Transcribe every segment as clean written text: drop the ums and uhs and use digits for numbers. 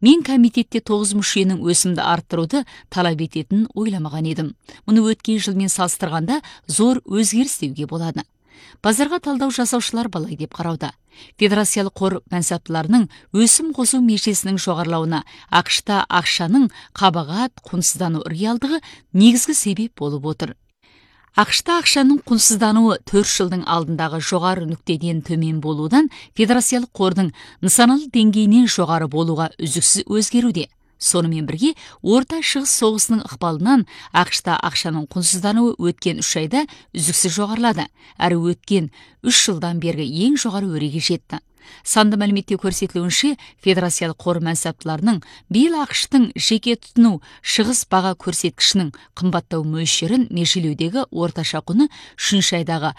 Мен комитетте 9 мүшенің өсімді арттыруды талап ететінін ойламаған едім. Мұны өткен жылмен салыстырғанда зор өзгеріс деуге болады. Базарға талдау жасаушылар былай деп қарауда. Федерациялық қор мәнсаптыларының өсім қосу межесінің жоғарылауына ақш-та ақшаның қабағат құнсыздану реалдығы негізгі себеп болып отыр. ақш-та ақшаның құнсыздануы 4 жылдың алдындағы жоғары нүктеден төмен болудан федерациялық қордың нысаналы деңгейінен жоғары болуға үздіксіз өзгеруде. Сонымен бірге, Орта Шығыс соғысының ықпалынан ақш-та ақшаның құнсыздануы өткен 3 айда үздіксіз жоғарылады, әрі өткен 3 жылдан бергі ең жоғары өреге жетті. Санды мәліметте көрсетілуінше, федерациялық қор мәнсаптыларының биыл ақш-тың жеке тұтыну шығыс баға көрсеткішінің қымбаттау мөлшерін межелеудегі орташа құны 3 айдағы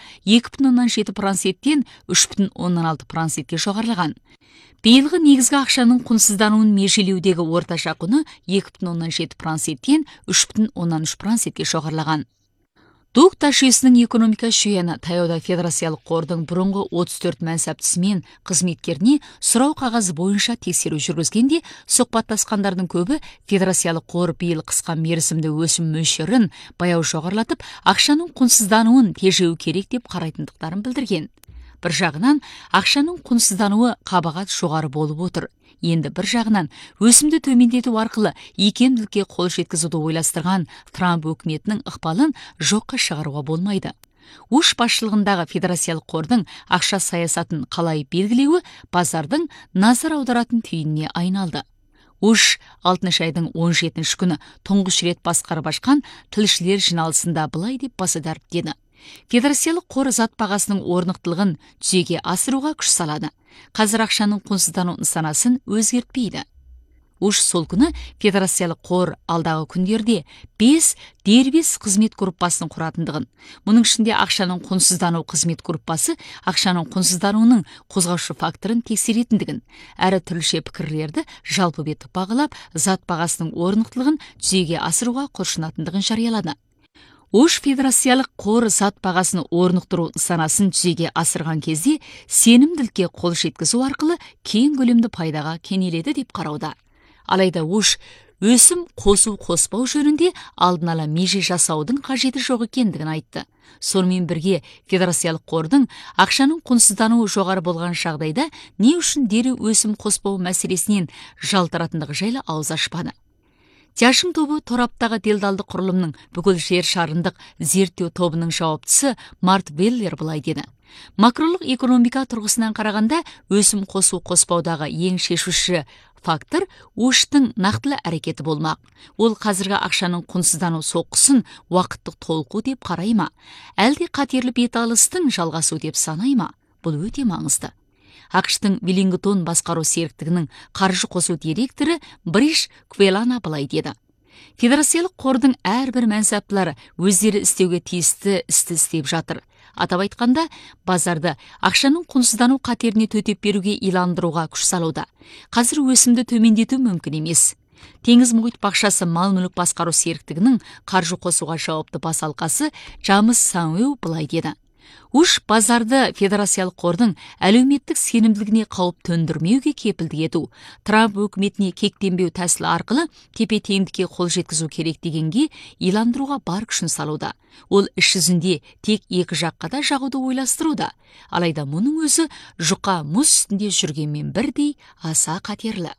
2,7%-тен 3,6%-ке жоғарылаған. Биылғы негізгі ақшаның құнсыздануын межелеудегі орташа құны 2,7%-тен 3,3%-ке жоғарылаған. Дукта жүйесінің экономика жүйені таяуда федерациялық қордың бұрынғы 34 мәнсаптысы мен қызметкеріне сұрау қағазы бойынша тексеру жүргізгенде, сұхбаттасқандардың көбі федерациялық қор биыл қысқа мерзімді өсім мөлшерін баяу жоғарылатып, ақшаның құнсыздануын тежеу керек деп қарайтындықтарын білдірген. Бір жағынан, ақшаның құнсыздануы қабағат жоғары болып отыр. Енді бір жағынан, өсімді төмендету арқылы икемділікке қол жеткізуді ойластырған Трамп өкіметінің ықпалын жоққа шығаруға болмайды. Уш басшылығындағы федерациялық қордың ақша саясатын қалай белгілеуі базардың назар аударатын түйініне айналды. Уш 6 айдың 17 күні тұңғыш рет басқарып ашқан тілшілер жиналысында былай деп баса дәріптеді. Федерациялық қор зат бағасының орнықтылығын жүзеге асыруға күш салады. Қазір ақшаның құнсыздану нысанасын өзгертпейді. Уш сол күні федерациялық қор алдағы күндерде 5 дербес қызмет группасын құратындығын, мұның ішінде ақшаның құнсыздану қызмет группасы ақшаның құнсыздануының қозғаушы факторын тексеретіндігін, әрі түрліше пікірлерді жалпы беттік бағалап, зат бағасының орнықтылығын жүзеге асыруға құлшынатындығын жариялады. Уш федерациялық қор зат бағасын орнықтыру нысанасын жүзеге асырған кезде сенімділікке қол жеткізу арқылы кең көлемді пайдаға кенеледі деп қарауда. Алайда Уш өсім қосу-қоспау жөнінде алдын ала меже жасаудың қажеті жоқ екендігін айтты. Сонымен бірге федерациялық қордың ақшаның құнсыздануы жоғары болған жағдайда не үшін дереу өсім қоспау мәселесінен жалтаратындығы жайлы ауыз ашпады. Тяшым тобы тораптағы делдалды құрылымның бүкіл жер шарындық зерттеу тобының жауаптысы Март Веллер былай деді. Макролық экономика тұрғысынан қарағанда өсім қосу-қоспаудағы ең шешуші фактор Уштың нақтылы әрекеті болмақ. Ол қазіргі ақшаның құнсыздану соққысын уақыттық толқу деп қарай ма, әлде қатерлі беталыстың жалғасу деп санай ма? Бұл өте маңызды. ақш-тың Веллингтон басқару серіктігінің қаржы қосу директоры Бриш Квелана былай деді. Федерациялық қордың әрбір мәнсаптылары өздері істеуге тиісті істі істеп жатыр. Атап айтқанда, базарды ақшаның құнсыздану қатеріне төтеп беруге иландыруға күш салуда. Қазір өсімді төмендету мүмкін емес. Теңіз мұхит бақшасы мал-мүлік басқару серіктігінің қаржы қосуға жауапты бас алқасы Джамс Самуэл былай деді. Уш базарды федерациялық қордың әлеуметтік сенімділігіне қауіп төндірмеуге кепілдік ету, Трамп өкіметіне кектенбеу тәсілі арқылы тепе-теңдікке қол жеткізу керек дегенге иландыруға бар күшін салуда. Ол іс жүзінде тек екі жаққа да жағуды ойластыруда. Алайда мұның өзі жұқа мұз үстінде жүргенмен бірдей аса қатерлі.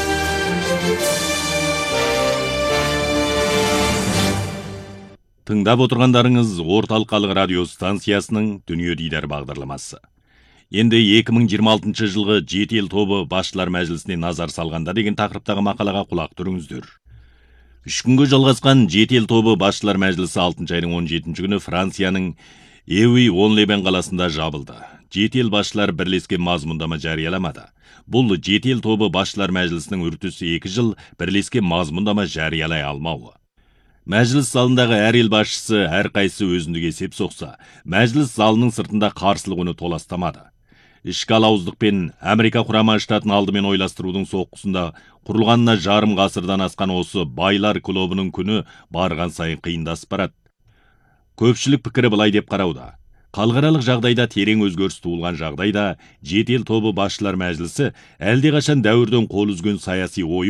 Тыңдап отырғандарыңыз Орталық халық радио станциясының Дүние Дидар бағдарламасы. Енді 2026 жылғы жеті ел тобы басшылар мәжілісіне назар салғанда деген тақырыптағы мақалаға құлақ түріңіздер. 3 күнге жалғасқан жеті ел тобы басшылар мәжілісі 6 айдың 17 күні Францияның Эуи-Онлебен қаласында жабылды. Жеті ел басшылар бірлескен мазмұндама жарияламады. Бұл жеті ел тобы басшылар мәжілісінің үрдісі 2 жыл бірлескен мазмұндама жариялай алмауы. Мәжіліс залындағы әр ел басшысы әрқайсысы өзіндік есеп соқса, мәжіліс залының сыртында қарсылық үні толастамады. Ішкі алауыздықпен Америка құрама штатын алдымен ойластырудың соққысында құрылғанына жарым ғасырдан асқан осы байлар клубының күні барған сайын қиындасып барады. Көпшілік пікірі былай деп қарауда. Халықаралық жағдайда терең өзгеріс туылған жағдайда жеті ел тобы басшылар мәжілісі әлдеқашан дәуірден қол үзген саяси ойын